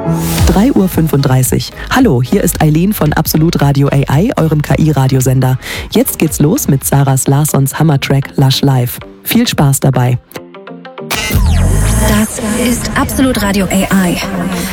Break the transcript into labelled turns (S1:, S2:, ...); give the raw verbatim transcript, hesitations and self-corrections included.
S1: drei Uhr fünfunddreißig. Hallo, hier ist Eileen von Absolut Radio A I, eurem K I-Radiosender. Jetzt geht's los mit Sarahs Larsons Hammertrack Lush Live. Viel Spaß dabei.
S2: Das ist Absolut Radio A I.